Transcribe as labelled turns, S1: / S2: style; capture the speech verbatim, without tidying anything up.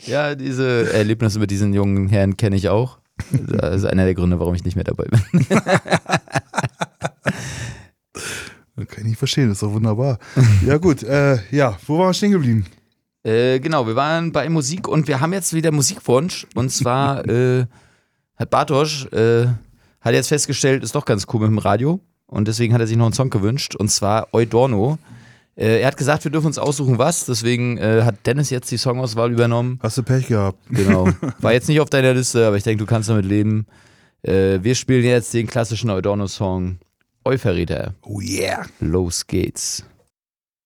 S1: Ja, diese Erlebnisse mit diesen jungen Herren kenne ich auch. Das ist einer der Gründe, warum ich nicht mehr dabei bin.
S2: Kann ich nicht verstehen, das ist doch wunderbar. Ja gut, äh, ja, wo waren wir stehen geblieben?
S1: Äh, genau, wir waren bei Musik und wir haben jetzt wieder Musikwunsch. Und zwar äh, hat Bartosz äh, hat jetzt festgestellt, ist doch ganz cool mit dem Radio. Und deswegen hat er sich noch einen Song gewünscht. Und zwar Eudorno. Äh, er hat gesagt, wir dürfen uns aussuchen, was. Deswegen äh, hat Dennis jetzt die Songauswahl übernommen.
S2: Hast du Pech gehabt?
S1: Genau. War jetzt nicht auf deiner Liste, aber ich denke, du kannst damit leben. Äh, wir spielen jetzt den klassischen Eudorno-Song Euphorida.
S2: Oh yeah.
S1: Los geht's.